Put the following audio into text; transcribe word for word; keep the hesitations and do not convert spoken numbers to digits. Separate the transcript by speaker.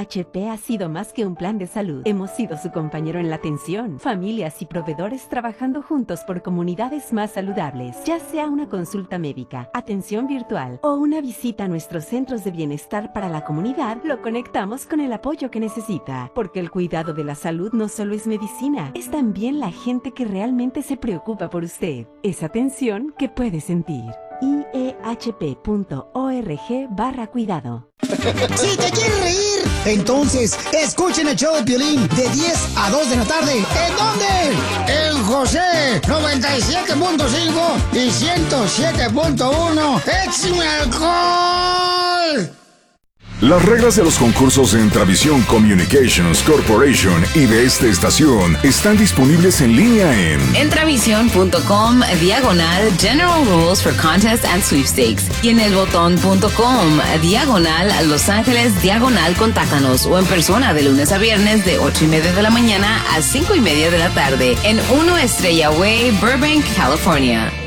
Speaker 1: H P ha sido más que un plan de salud. Hemos sido su compañero en la atención, familias y proveedores trabajando juntos por comunidades más saludables. Ya sea una consulta médica, atención virtual o una visita a nuestros centros de bienestar para la comunidad, lo conectamos con el apoyo que necesita. Porque el cuidado de la salud no solo es medicina, es también la gente que realmente se preocupa por usted. Es atención que puede sentir. I E H P punto org barra cuidado.
Speaker 2: Si te quieres reír, entonces escuchen el show de Piolín de diez a dos de la tarde. ¿En dónde? En José noventa y siete punto cinco y ciento siete punto uno. ¡Échame alcohol!
Speaker 3: Las reglas de los concursos de Entravisión Communications Corporation y de esta estación están disponibles en línea en
Speaker 4: Entravisión.com diagonal General Rules for Contests and Sweepstakes y en elbotón.com diagonal Los Ángeles diagonal Contáctanos o en persona de lunes a viernes de ocho y media de la mañana a cinco y media de la tarde en uno Estrella Way, Burbank, California.